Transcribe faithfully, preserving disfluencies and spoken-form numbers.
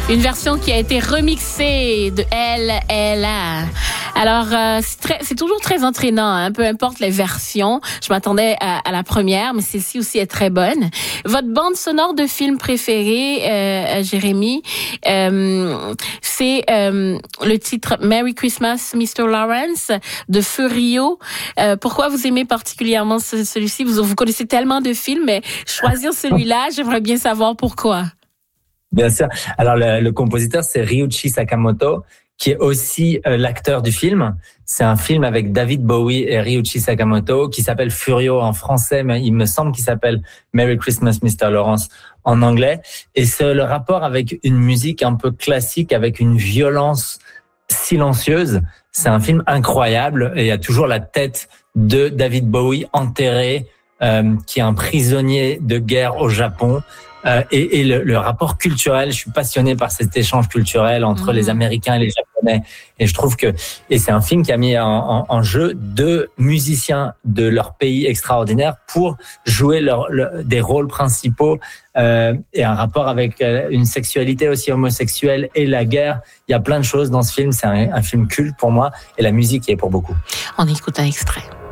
Une version qui a été remixée de L L A. Alors, euh, c'est, très, c'est toujours très entraînant, hein, peu importe les versions. Je m'attendais à, à la première, mais celle-ci aussi est très bonne. Votre bande sonore de film préférée, euh, Jérémy, euh, c'est euh, le titre Merry Christmas, mister Lawrence de Feu Rio. Euh, pourquoi vous aimez particulièrement ce, celui-ci? Vous, vous connaissez tellement de films, mais choisir celui-là, j'aimerais bien savoir pourquoi. Bien sûr. Alors, le, le compositeur, c'est Ryuichi Sakamoto, qui est aussi euh, l'acteur du film. C'est un film avec David Bowie et Ryuichi Sakamoto qui s'appelle Furio en français, mais il me semble qu'il s'appelle Merry Christmas, mister Lawrence en anglais. Et c'est le rapport avec une musique un peu classique, avec une violence silencieuse. C'est un film incroyable et il y a toujours la tête de David Bowie enterré, euh, qui est un prisonnier de guerre au Japon. Euh, et, et le, le rapport culturel, je suis passionné par cet échange culturel entre mmh. les Américains et les Japonais. Et je trouve que, et c'est un film qui a mis en, en, en jeu deux musiciens de leur pays extraordinaires pour jouer leur, leur, des rôles principaux, euh, et un rapport avec une sexualité aussi homosexuelle et la guerre. Il y a plein de choses dans ce film. C'est un, un film culte pour moi et la musique y est pour beaucoup. On écoute un extrait.